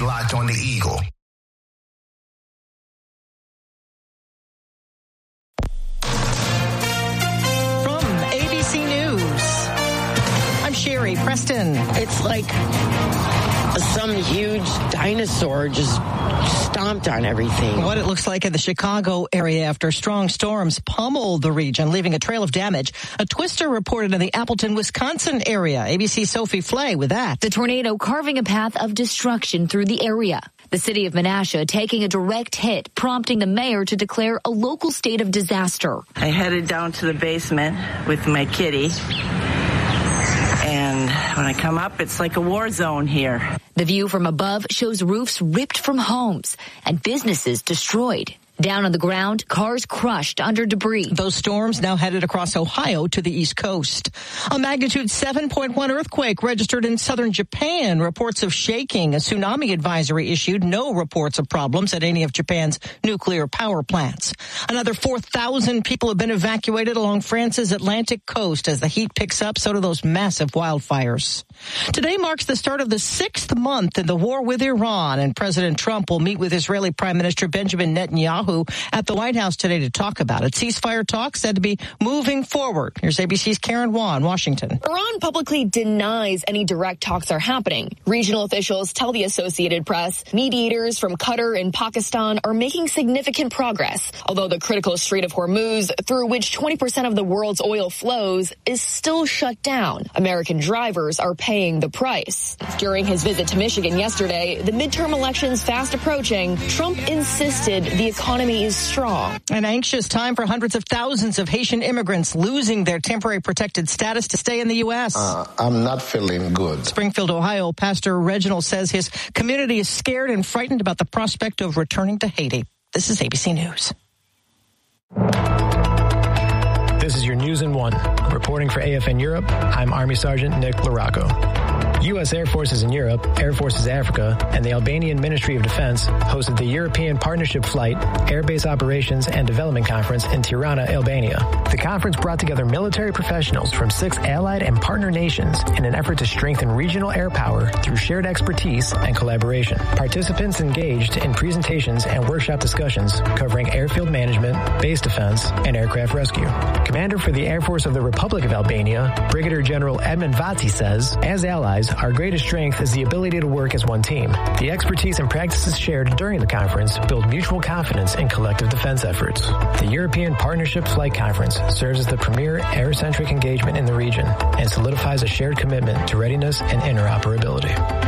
locked on the Eagle. From ABC News, I'm Sherry Preston. It's like some huge dinosaur just stomped on everything. What it looks like in the Chicago area after strong storms pummeled the region, leaving a trail of damage. A twister reported in the Appleton, Wisconsin area. ABC's Sophie Flay with that. The tornado carving a path of destruction through the area. The city of Menasha taking a direct hit, prompting the mayor to declare a local state of disaster. I headed down to the basement with my kitty. And when I come up, it's like a war zone here. The view from above shows roofs ripped from homes and businesses destroyed. Down on the ground, cars crushed under debris. Those storms now headed across Ohio to the East Coast. A magnitude 7.1 earthquake registered in southern Japan. Reports of shaking. A tsunami advisory issued. No reports of problems at any of Japan's nuclear power plants. Another 4,000 people have been evacuated along France's Atlantic coast as the heat picks up. So do those massive wildfires. Today marks the start of the 6th month in the war with Iran, and President Trump will meet with Israeli Prime Minister Benjamin Netanyahu at the White House today to talk about it. Ceasefire talks said to be moving forward. Here's ABC's Karen Waugh in Washington. Iran publicly denies any direct talks are happening. Regional officials tell the Associated Press mediators from Qatar and Pakistan are making significant progress, although the critical Strait of Hormuz, through which 20% of the world's oil flows, is still shut down. American drivers are paying the price. During his visit to Michigan yesterday, the midterm elections fast approaching, Trump insisted the economy is strong. An anxious time for hundreds of thousands of Haitian immigrants losing their temporary protected status to stay in the U.S. I'm not feeling good. Springfield, Ohio, Pastor Reginald says his community is scared and frightened about the prospect of returning to Haiti. This is ABC News. This is your News in One. Reporting for AFN Europe, I'm Army Sergeant Nick Larocco. U.S. Air Forces in Europe, Air Forces Africa, and the Albanian Ministry of Defense hosted the European Partnership Flight, Airbase Operations and Development Conference in Tirana, Albania. The conference brought together military professionals from 6 allied and partner nations in an effort to strengthen regional air power through shared expertise and collaboration. Participants engaged in presentations and workshop discussions covering airfield management, base defense, and aircraft rescue. Commander for the Air Force of the Republic of Albania, Brigadier General Edmund Vati says, as allies, our greatest strength is the ability to work as one team. The expertise and practices shared during the conference build mutual confidence in collective defense efforts. The European Partnership Flight Conference serves as the premier air-centric engagement in the region and solidifies a shared commitment to readiness and interoperability.